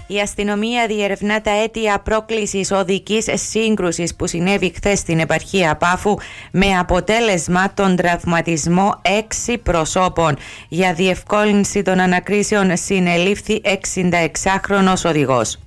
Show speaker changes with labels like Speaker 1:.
Speaker 1: Η αστυνομία διερευνά τα αίτια πρόκλησης οδικής σύγκρουσης που συνέβη χθες στην επαρχία Πάφου με αποτέλεσμα τον τραυματισμό 6 προσώπων. Για διευκόλυνση των ανακρίσεων συνελήφθη 66χρονος οδηγός.